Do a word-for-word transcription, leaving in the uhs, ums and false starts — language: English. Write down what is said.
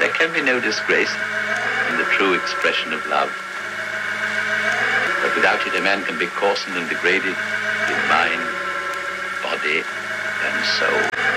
There can be no disgrace in the true expression of love. But without it, a man can be coarsened and degraded